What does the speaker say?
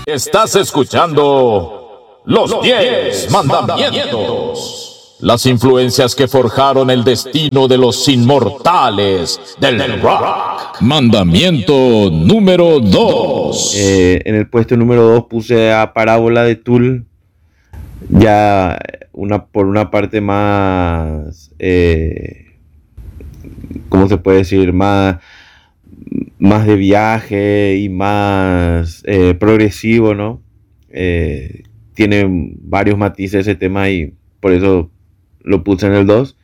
Estás escuchando Los 10 Mandamientos. Las influencias que forjaron el destino de los inmortales del rock. Mandamiento número 2. En el puesto número 2 puse a Parábola de Tool. Ya por una parte más, ¿cómo se puede decir? Más de viaje y más progresivo, ¿no? Tiene varios matices ese tema y por eso lo puse en el 2.